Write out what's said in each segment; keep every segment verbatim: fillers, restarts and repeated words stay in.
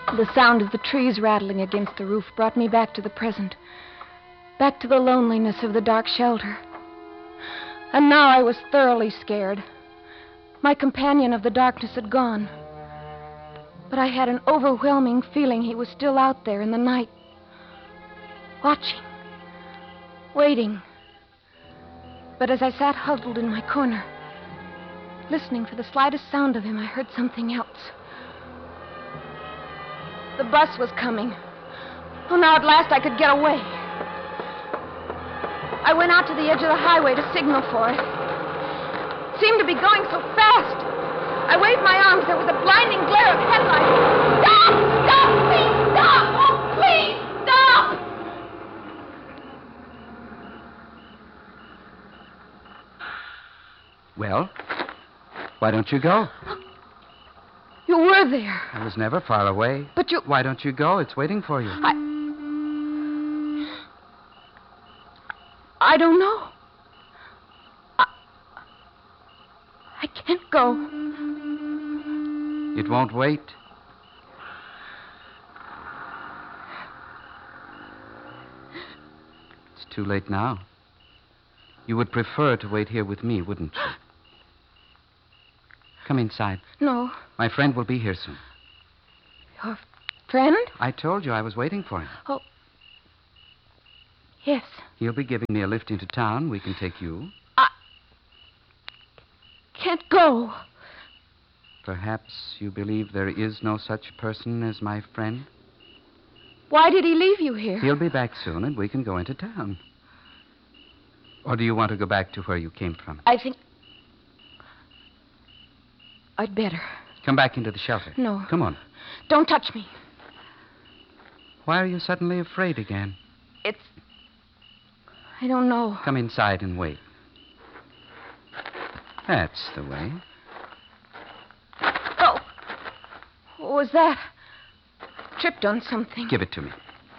The sound of the trees rattling against the roof brought me back to the present, back to the loneliness of the dark shelter. And now I was thoroughly scared. My companion of the darkness had gone. But I had an overwhelming feeling he was still out there in the night, watching, waiting. But as I sat huddled in my corner, listening for the slightest sound of him, I heard something else. The bus was coming. Oh, now at last I could get away. I went out to the edge of the highway to signal for it. It seemed to be going so fast. I waved my arms. There was a blinding glare of headlights. Stop! Stop! Please stop! Oh, please stop! Well, why don't you go? You were there. I was never far away. But you... Why don't you go? It's waiting for you. I... I don't know. I... I can't go. It won't wait. It's too late now. You would prefer to wait here with me, wouldn't you? Come inside. No. My friend will be here soon. Your friend? I told you I was waiting for him. Oh. Yes. He'll be giving me a lift into town. We can take you. I can't go. Perhaps you believe there is no such person as my friend? Why did he leave you here? He'll be back soon, and we can go into town. Or do you want to go back to where you came from? I think... I'd better. Come back into the shelter. No. Come on. Don't touch me. Why are you suddenly afraid again? It's... I don't know. Come inside and wait. That's the way. Oh. What was that? I tripped on something. Give it to me.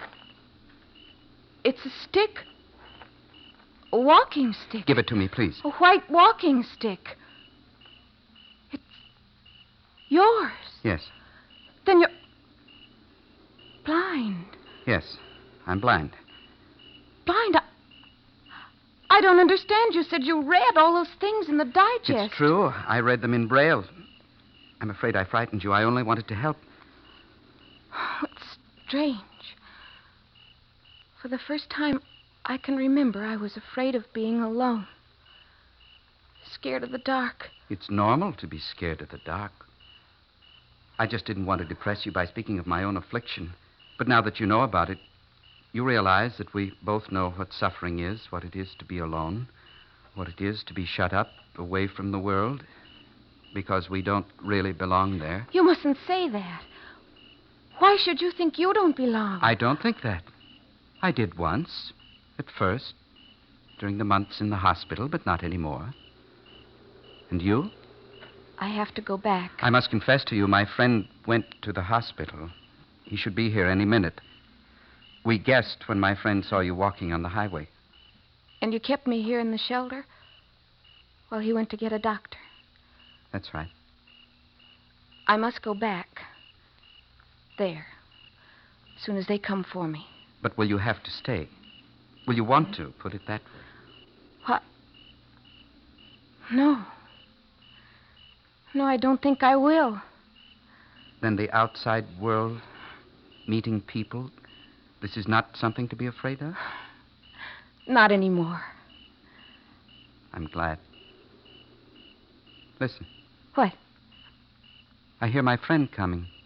It's a stick. A walking stick. Give it to me, please. A white walking stick. It's yours. Yes. Then you're blind. Yes, I'm blind. Blind? I, I don't understand. You said you read all those things in the digest. It's true. I read them in Braille. I'm afraid I frightened you. I only wanted to help. Oh, it's strange. For the first time I can remember, I was afraid of being alone. Scared of the dark. It's normal to be scared of the dark. I just didn't want to depress you by speaking of my own affliction. But now that you know about it, you realize that we both know what suffering is, what it is to be alone, what it is to be shut up away from the world, because we don't really belong there. You mustn't say that. Why should you think you don't belong? I don't think that. I did once, at first, during the months in the hospital, but not anymore. And you? I have to go back. I must confess to you, my friend went to the hospital. He should be here any minute. We guessed when my friend saw you walking on the highway. And you kept me here in the shelter while he went to get a doctor. That's right. I must go back. There. As soon as they come for me. But will you have to stay? Will you want to, put it that way? What? No. No, I don't think I will. Then the outside world, meeting people, this is not something to be afraid of? Not anymore. I'm glad. Listen. What? I hear my friend coming.